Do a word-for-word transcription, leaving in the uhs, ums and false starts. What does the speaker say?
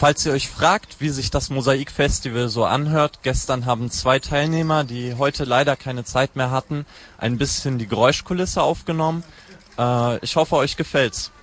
Falls ihr euch fragt, wie sich das Mosaikfestival so anhört, gestern haben zwei Teilnehmer, die heute leider keine Zeit mehr hatten, ein bisschen die Geräuschkulisse aufgenommen. Äh, ich hoffe, euch gefällt's.